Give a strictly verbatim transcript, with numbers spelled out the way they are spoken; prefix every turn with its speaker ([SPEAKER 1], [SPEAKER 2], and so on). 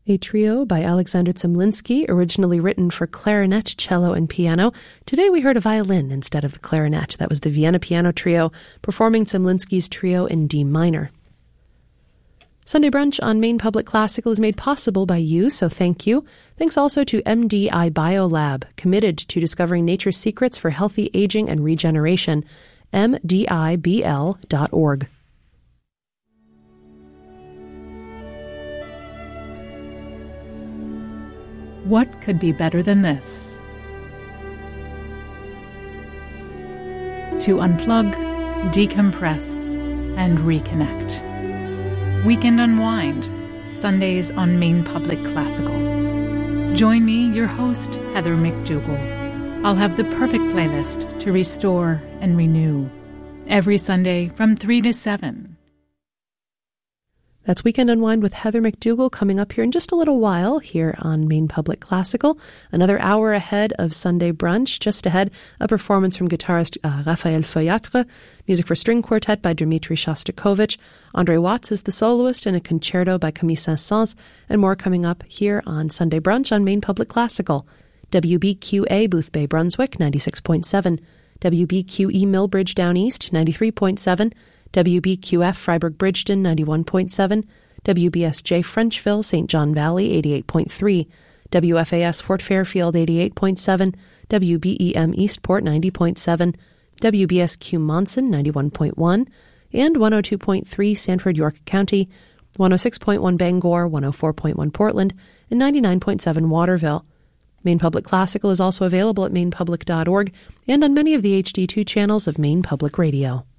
[SPEAKER 1] A trio by Alexander Zemlinsky, originally written for clarinet, cello, and piano. Today we heard a violin instead of the clarinet. That was the Vienna Piano Trio, performing Zemlinsky's trio in D minor. Sunday Brunch on Maine Public Classical is made possible by you, so thank you. Thanks also to M D I Biolab, committed to discovering nature's secrets for healthy aging and regeneration. M D I B L dot org.
[SPEAKER 2] What could be better than this? To unplug, decompress, and reconnect. Weekend Unwind, Sundays on Maine Public Classical. Join me, your host, Heather McDougall. I'll have the perfect playlist to restore and renew. Every Sunday from three to seven.
[SPEAKER 1] That's Weekend Unwind with Heather McDougall coming up here in just a little while here on Maine Public Classical. Another hour ahead of Sunday Brunch. Just ahead, a performance from guitarist uh, Raphael Feuillatre, music for string quartet by Dmitri Shostakovich. Andre Watts is the soloist in a concerto by Camille Saint-Saëns, and more coming up here on Sunday Brunch on Maine Public Classical. W B Q A Boothbay Brunswick, ninety-six point seven. W B Q E Millbridge Down East, ninety-three point seven. W B Q F Freiburg Bridgeton, ninety-one point seven, W B S J Frenchville, Saint John Valley, eighty-eight point three, W F A S Fort Fairfield, eighty-eight point seven, W B E M Eastport, ninety point seven, W B S Q Monson, ninety-one point one, and one oh two point three Sanford York County, one oh six point one Bangor, one oh four point one Portland, and ninety-nine point seven Waterville. Maine Public Classical is also available at maine public dot org and on many of the H D two channels of Maine Public Radio.